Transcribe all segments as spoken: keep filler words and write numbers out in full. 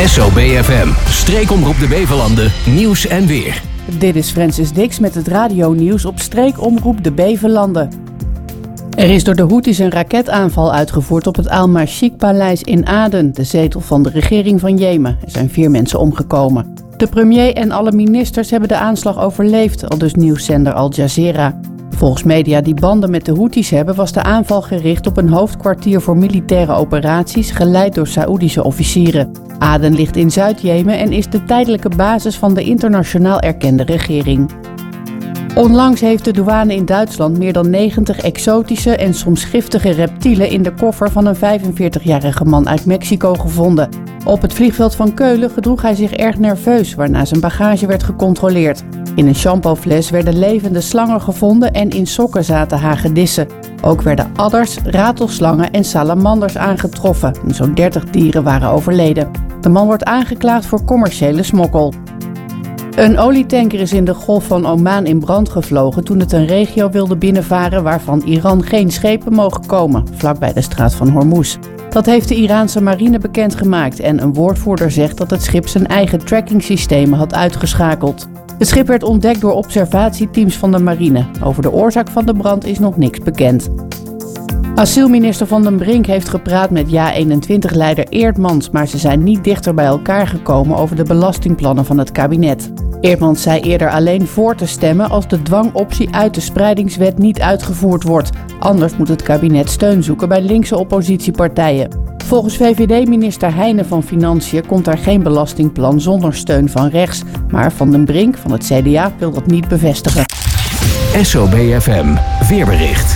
S O B F M, streekomroep de Bevelanden, nieuws en weer. Dit is Francis Dix met het radionieuws op streekomroep de Bevelanden. Er is door de Houthis een raketaanval uitgevoerd op het Al-Mashik-paleis in Aden, de zetel van de regering van Jemen. Er zijn vier mensen omgekomen. De premier en alle ministers hebben de aanslag overleefd, aldus nieuwszender Al Jazeera. Volgens media die banden met de Houthis hebben, was de aanval gericht op een hoofdkwartier voor militaire operaties, geleid door Saoedische officieren. Aden ligt in Zuid-Jemen en is de tijdelijke basis van de internationaal erkende regering. Onlangs heeft de douane in Duitsland meer dan negentig exotische en soms giftige reptielen in de koffer van een vijfenveertigjarige man uit Mexico gevonden. Op het vliegveld van Keulen gedroeg hij zich erg nerveus, waarna zijn bagage werd gecontroleerd. In een shampoofles werden levende slangen gevonden en in sokken zaten hagedissen. Ook werden adders, ratelslangen en salamanders aangetroffen. Zo'n dertig dieren waren overleden. De man wordt aangeklaagd voor commerciële smokkel. Een olietanker is in de Golf van Oman in brand gevlogen toen het een regio wilde binnenvaren waarvan Iran geen schepen mogen komen, vlakbij de straat van Hormuz. Dat heeft de Iraanse marine bekendgemaakt en een woordvoerder zegt dat het schip zijn eigen trackingsystemen had uitgeschakeld. Het schip werd ontdekt door observatieteams van de marine. Over de oorzaak van de brand is nog niks bekend. Asielminister Van den Brink heeft gepraat met JA eenentwintig-leider Eerdmans, maar ze zijn niet dichter bij elkaar gekomen over de belastingplannen van het kabinet. Eerdmans zei eerder alleen voor te stemmen als de dwangoptie uit de spreidingswet niet uitgevoerd wordt. Anders moet het kabinet steun zoeken bij linkse oppositiepartijen. Volgens V V D-minister Heijnen van Financiën komt er geen belastingplan zonder steun van rechts. Maar Van den Brink van het C D A wil dat niet bevestigen. S O B F M, weerbericht.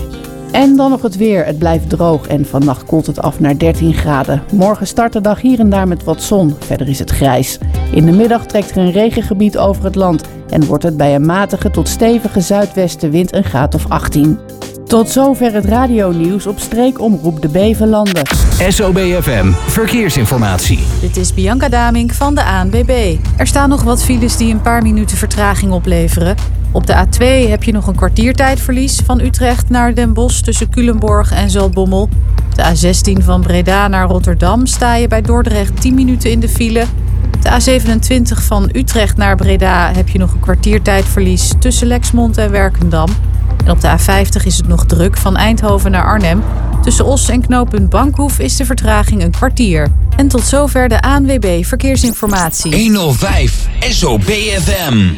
En dan nog het weer. Het blijft droog en vannacht koelt het af naar dertien graden. Morgen start de dag hier en daar met wat zon. Verder is het grijs. In de middag trekt er een regengebied over het land en wordt het bij een matige tot stevige zuidwestenwind een graad of achttien. Tot zover het radionieuws op streekomroep de Bevelanden. S O B F M, verkeersinformatie. Dit is Bianca Damink van de A N W B. Er staan nog wat files die een paar minuten vertraging opleveren. Op de A twee heb je nog een kwartiertijdverlies van Utrecht naar Den Bosch tussen Culemborg en Zaltbommel. Op de A zestien van Breda naar Rotterdam sta je bij Dordrecht tien minuten in de file. Op de A zevenentwintig van Utrecht naar Breda heb je nog een kwartiertijdverlies tussen Lexmond en Werkendam. En op de A vijftig is het nog druk van Eindhoven naar Arnhem. Tussen Os en knooppunt Bankhoef is de vertraging een kwartier. En tot zover de A N W B Verkeersinformatie. honderdvijf S O B F M.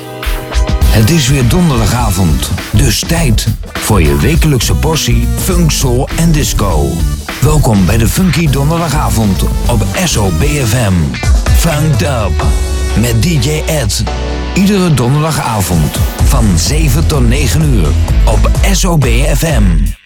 Het is weer donderdagavond, dus tijd voor je wekelijkse portie funk, soul en disco. Welkom bij de Funky Donderdagavond op S O B F M. Funked Up met D J Ed. Iedere donderdagavond van zeven tot negen uur op S O B F M.